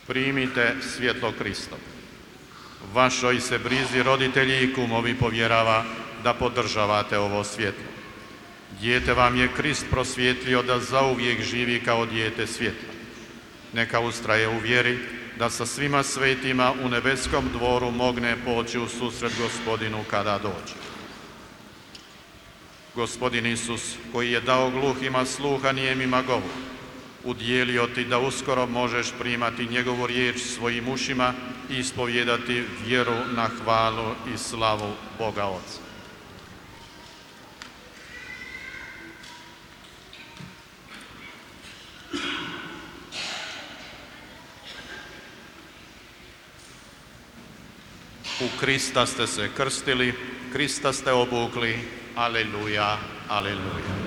Primite svjetlo Kristovo. Vašoj se brizi roditelji i kumovi povjerava da podržavate ovo svjetlo. Dijete vam je Krist prosvjetlio da zauvijek živi kao dijete svjetla. Neka ustraje u vjeri da sa svima svetima u nebeskom dvoru mogne poći u susret Gospodinu kada dođe. Gospodin Isus, koji je dao gluhima sluha, nijemima govor, udjelio ti da uskoro možeš primati njegovu riječ svojim ušima i ispovijedati vjeru na hvalu i slavu Boga Oca. U Krista ste se krstili, Krista ste obukli, aleluja, aleluja.